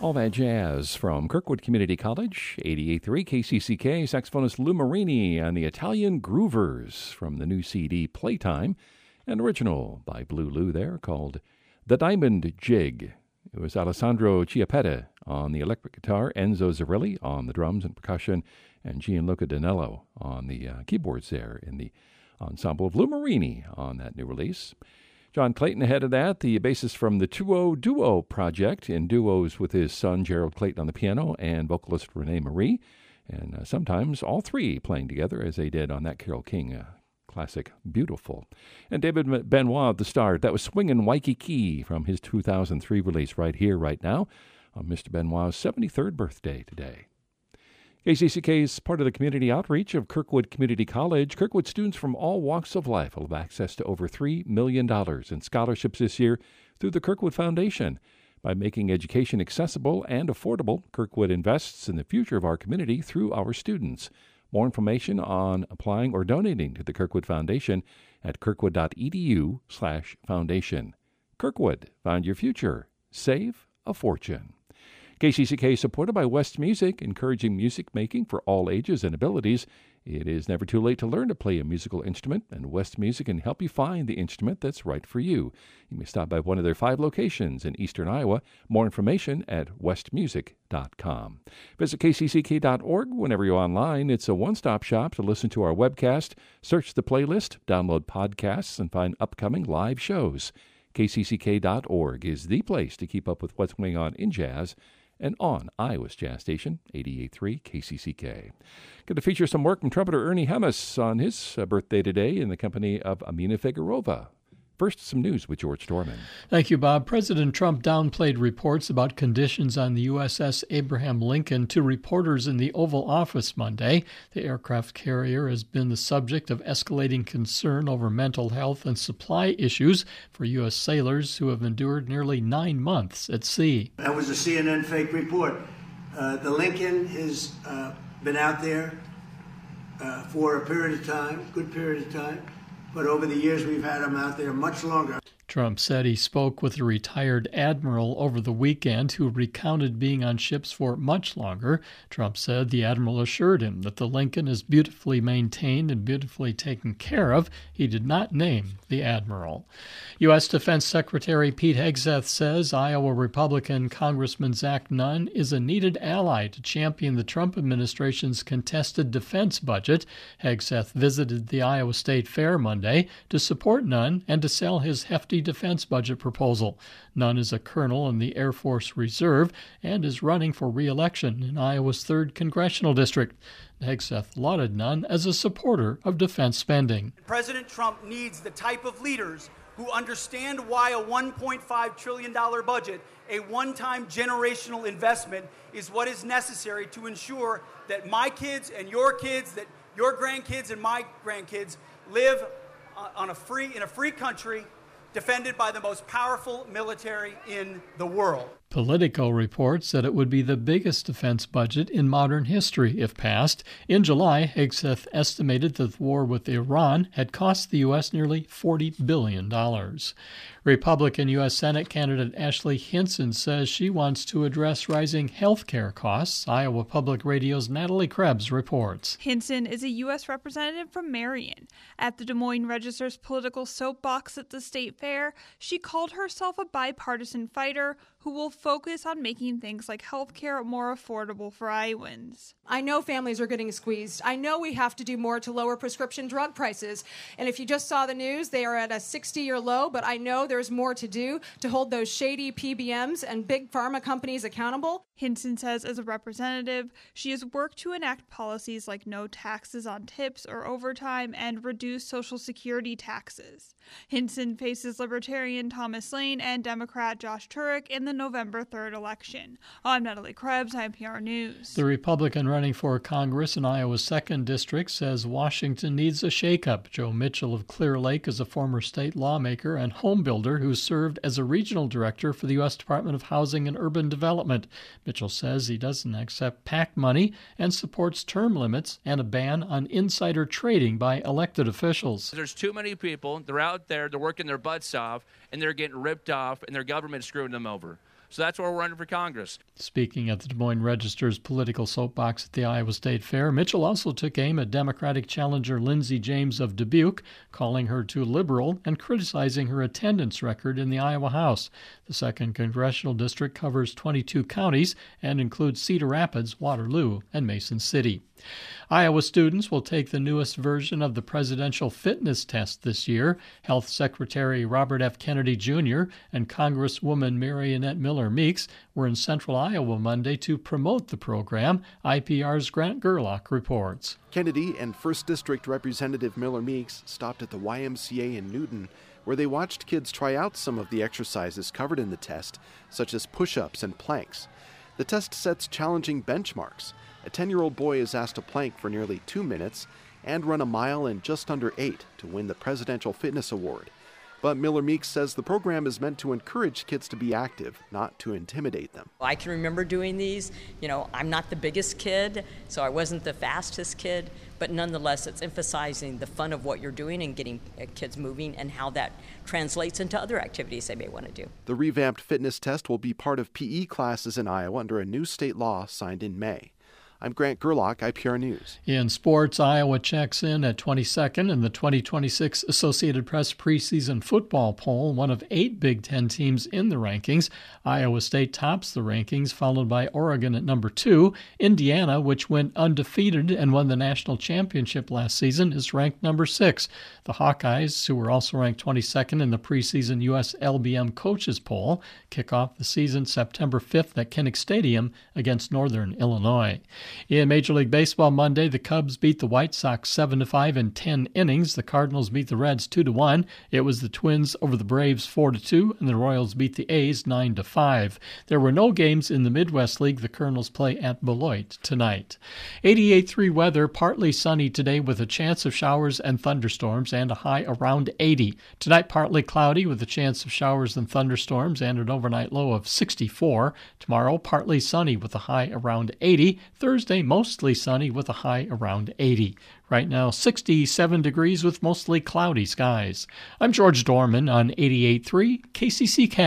All that jazz from Kirkwood Community College, 88.3 KCCK, saxophonist Lou Marini and the Italian Groovers from the new CD Playtime, an original by Blue Lou there called The Diamond Jig. It was Alessandro Chiappetta on the electric guitar, Enzo Zarilli on the drums and percussion, and Gianluca Danello on the keyboards there in the ensemble of Lou Marini on that new release. John Clayton ahead of that, the bassist from the Tuo Duo project, in duos with his son Gerald Clayton on the piano and vocalist Renee Marie, and sometimes all three playing together as they did on that Carole King classic, Beautiful. And David Benoit at the start, that was Swingin' Waikiki from his 2003 release Right Here, Right Now, on Mr. Benoit's 73rd birthday today. KCCK is part of the community outreach of Kirkwood Community College. Kirkwood students from all walks of life will have access to over $3 million in scholarships this year through the Kirkwood Foundation. By making education accessible and affordable, Kirkwood invests in the future of our community through our students. More information on applying or donating to the Kirkwood Foundation at kirkwood.edu/foundation. Kirkwood, find your future. Save a fortune. KCCK is supported by West Music, encouraging music making for all ages and abilities. It is never too late to learn to play a musical instrument, and West Music can help you find the instrument that's right for you. You may stop by one of their 5 locations in eastern Iowa. More information at westmusic.com. Visit kcck.org whenever you're online. It's a one-stop shop to listen to our webcast, search the playlist, download podcasts, and find upcoming live shows. kcck.org is the place to keep up with what's going on in jazz and on Iowa's Jazz Station, 88.3 KCCK. Going to feature some work from trumpeter Ernie Hemis on his birthday today in the company of Amina Figueroa. First, some news with George Dorman. Thank you, Bob. President Trump downplayed reports about conditions on the USS Abraham Lincoln to reporters in the Oval Office Monday. The aircraft carrier has been the subject of escalating concern over mental health and supply issues for U.S. sailors who have endured nearly 9 months at sea. That was a CNN fake report. The Lincoln has been out there for a period of time, good period of time. But over the years, we've had them out there much longer. Trump said he spoke with a retired admiral over the weekend who recounted being on ships for much longer. Trump said the admiral assured him that the Lincoln is beautifully maintained and beautifully taken care of. He did not name the admiral. U.S. Defense Secretary Pete Hegseth says Iowa Republican Congressman Zach Nunn is a needed ally to champion the Trump administration's contested defense budget. Hegseth visited the Iowa State Fair Monday to support Nunn and to sell his hefty defense budget proposal. Nunn is a colonel in the Air Force Reserve and is running for re-election in Iowa's 3rd Congressional District. Hegseth lauded Nunn as a supporter of defense spending. President Trump needs the type of leaders who understand why a $1.5 trillion budget, a one-time generational investment, is what is necessary to ensure that my kids and your kids, that your grandkids and my grandkids live in a free country defended by the most powerful military in the world. Politico reports that it would be the biggest defense budget in modern history if passed. In July, Hegseth estimated that the war with Iran had cost the U.S. nearly $40 billion. Republican U.S. Senate candidate Ashley Hinson says she wants to address rising health care costs. Iowa Public Radio's Natalie Krebs reports. Hinson is a U.S. representative from Marion. At the Des Moines Register's political soapbox at the state fair, she called herself a bipartisan fighter who will focus on making things like health care more affordable for Iowans. I know families are getting squeezed. I know we have to do more to lower prescription drug prices. And if you just saw the news, they are at a 60-year low, but I know there's more to do to hold those shady PBMs and big pharma companies accountable. Hinson says as a representative, she has worked to enact policies like no taxes on tips or overtime and reduce Social Security taxes. Hinson faces Libertarian Thomas Lane and Democrat Josh Turek in the November 3rd election. I'm Natalie Krebs, NPR News. The Republican running for Congress in Iowa's 2nd District says Washington needs a shakeup. Joe Mitchell of Clear Lake is a former state lawmaker and home builder who served as a regional director for the U.S. Department of Housing and Urban Development. Mitchell says he doesn't accept PAC money and supports term limits and a ban on insider trading by elected officials. There's too many people, they're out there, they're working their butts off, and they're getting ripped off, and their government's screwing them over. So that's why we're running for Congress. Speaking at the Des Moines Register's political soapbox at the Iowa State Fair, Mitchell also took aim at Democratic challenger Lindsey James of Dubuque, calling her too liberal and criticizing her attendance record in the Iowa House. The 2nd Congressional District covers 22 counties and includes Cedar Rapids, Waterloo, and Mason City. Iowa students will take the newest version of the presidential fitness test this year. Health Secretary Robert F. Kennedy Jr. and Congresswoman Marionette Miller Meeks were in central Iowa Monday to promote the program. IPR's Grant Gerlach reports. Kennedy and 1st District Representative Miller Meeks stopped at the YMCA in Newton, where they watched kids try out some of the exercises covered in the test, such as push-ups and planks. The test sets challenging benchmarks. A 10-year-old boy is asked to plank for nearly 2 minutes and run a mile in just under 8 to win the Presidential Fitness Award. But Miller Meeks says the program is meant to encourage kids to be active, not to intimidate them. I can remember doing these. I'm not the biggest kid, so I wasn't the fastest kid, but nonetheless, it's emphasizing the fun of what you're doing and getting kids moving and how that translates into other activities they may want to do. The revamped fitness test will be part of PE classes in Iowa under a new state law signed in May. I'm Grant Gerlach, IPR News. In sports, Iowa checks in at 22nd in the 2026 Associated Press preseason football poll, one of 8 Big Ten teams in the rankings. Iowa State tops the rankings, followed by Oregon at number 2. Indiana, which went undefeated and won the national championship last season, is ranked number 6. The Hawkeyes, who were also ranked 22nd in the preseason U.S. LBM coaches poll, kick off the season September 5th at Kinnick Stadium against Northern Illinois. In Major League Baseball Monday, the Cubs beat the White Sox 7-5 in 10 innings. The Cardinals beat the Reds 2-1. It was the Twins over the Braves 4-2, and the Royals beat the A's 9-5. There were no games in the Midwest League. The Colonels play at Beloit tonight. 88.3 weather, partly sunny today with a chance of showers and thunderstorms and a high around 80. Tonight, partly cloudy with a chance of showers and thunderstorms and an overnight low of 64. Tomorrow, partly sunny with a high around 80. Thursday, mostly sunny with a high around 80. Right now, 67 degrees with mostly cloudy skies. I'm George Dorman on 88.3 KCCK.